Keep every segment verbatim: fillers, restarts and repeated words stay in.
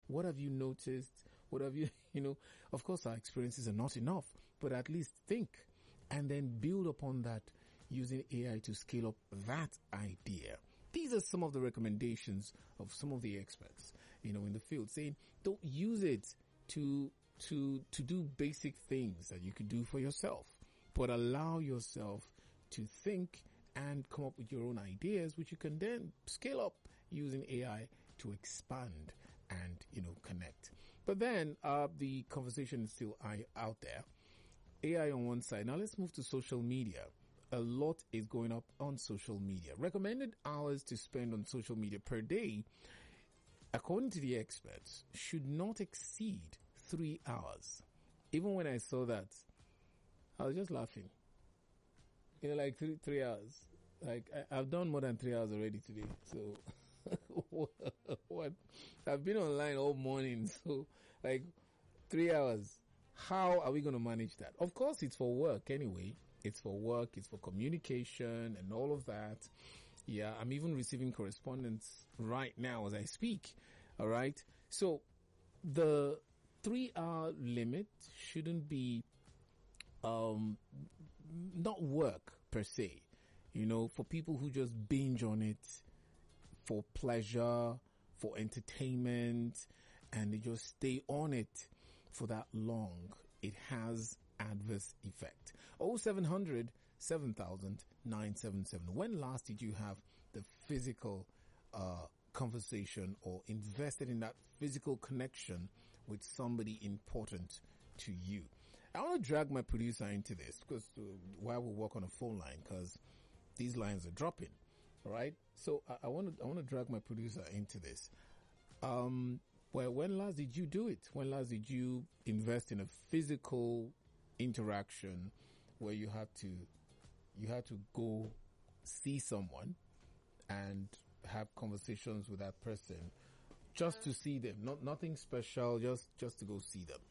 What have you noticed? What have you, you know, of course our experiences are not enough, but at least think and then build upon that using A I to scale up that idea. These are some of the recommendations of some of the experts, you know, in the field, saying don't use it to, to, to do basic things that you could do for yourself, but allow yourself to think and come up with your own ideas, which you can then scale up using A I to expand and, you know, connect. But then, uh, the conversation is still out there. A I on one side. Now let's move to social media. A lot is going up on social media. Recommended hours to spend on social media per day, according to the experts, should not exceed three hours. Even when I saw that, I was just laughing. You know, like three, three hours. Like I, I've done more than three hours already today. So what? I've been online all morning. So like three hours. How are we going to manage that? Of course, it's for work anyway. It's for work. It's for communication and all of that. Yeah, I'm even receiving correspondence right now as I speak. All right. So the three hour limit shouldn't be, um, not work per se, you know, for people who just binge on it for pleasure, for entertainment, and they just stay on it for that long. It has adverse effect. oh seven hundred, seven thousand, nine seven seven. When last did you have the physical uh conversation or invested in that physical connection with somebody important to you? I want to drag my producer into this because uh, while we work on a phone line, because these lines are dropping. All right. So I, I want to I want to drag my producer into this. Um, well, when last did you do it? When last did you invest in a physical interaction where you had to you had to go see someone and have conversations with that person just to see them? Not nothing special, just just to go see them.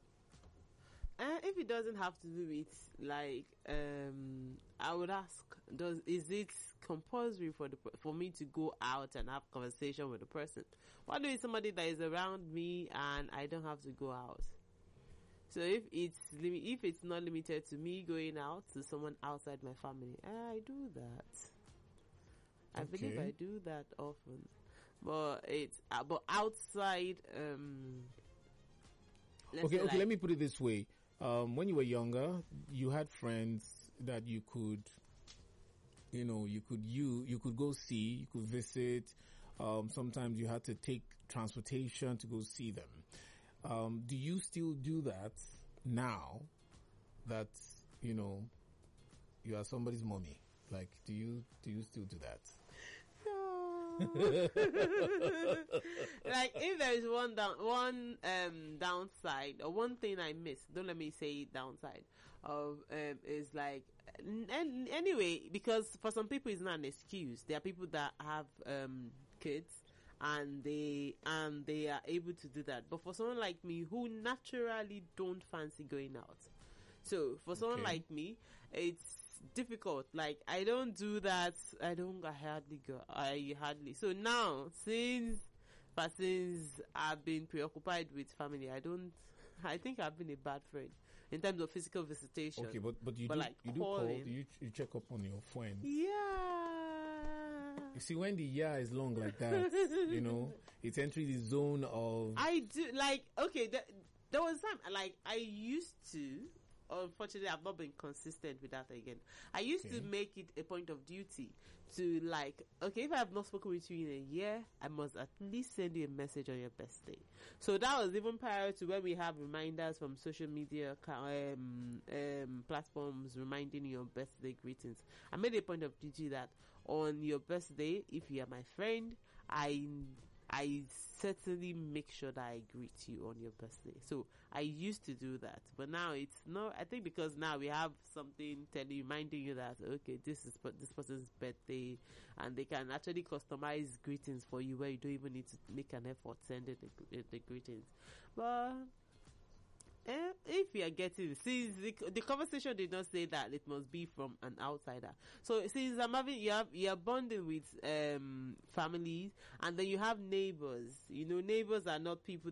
Uh, if it doesn't have to do with, like, um, I would ask, does is it compulsory for the for me to go out and have conversation with the person? What do is somebody that is around me and I don't have to go out? So if it's if it's not limited to me going out to someone outside my family, I do that. I Okay. believe I do that often, but it's uh, but outside. Um, let's Okay, say okay. like, Let me put it this way. Um, when you were younger, you had friends that you could, you know, you could you you could go see, you could visit. Um, sometimes you had to take transportation to go see them. Um, do you still do that now that, you know, you are somebody's mommy? Like, do you do you still do that? No. Like, if there is one down, one um downside or one thing I miss, don't let me say downside of um is like n- anyway, because for some people it's not an excuse. There are people that have um kids and they and they are able to do that, but for someone like me who naturally don't fancy going out, so for someone Okay. like me, it's difficult. Like, I don't do that. I don't I hardly go. I hardly. So now, since but since I've been preoccupied with family, I don't. I think I've been a bad friend in terms of physical visitation. Okay, but but you But do like you do call, calling. do you you check up on your friend? Yeah. You see, when the year is long like that, you know, it's entering the zone of. I do, like, okay, there, there was time, like, I used to, unfortunately, I've not been consistent with that again. I used Okay. to make it a point of duty to, like, okay, if I have not spoken with you in a year, I must at least send you a message on your birthday. So that was even prior to when we have reminders from social media um, um, platforms reminding you of birthday greetings. I made a point of duty that on your birthday, if you are my friend, I I certainly make sure that I greet you on your birthday. So I used to do that, but now it's not. I think because now we have something telling, reminding you that, okay, this is this person's birthday, and they can actually customize greetings for you where you don't even need to make an effort sending the, the greetings. But Eh, if you are getting, since the, the conversation did not say that it must be from an outsider, so since I'm having, you have you are bonding with um families, and then you have neighbors. You know, neighbors are not people